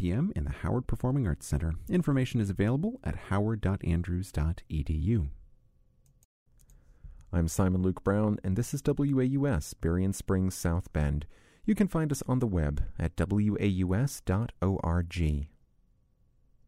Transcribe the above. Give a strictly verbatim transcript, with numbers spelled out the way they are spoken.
p.m. in the Howard Performing Arts Center. Information is available at howard dot andrews dot e d u. I'm Simon Luke Brown, and this is W A U S, Berrien Springs, South Bend. You can find us on the web at w a u s dot org.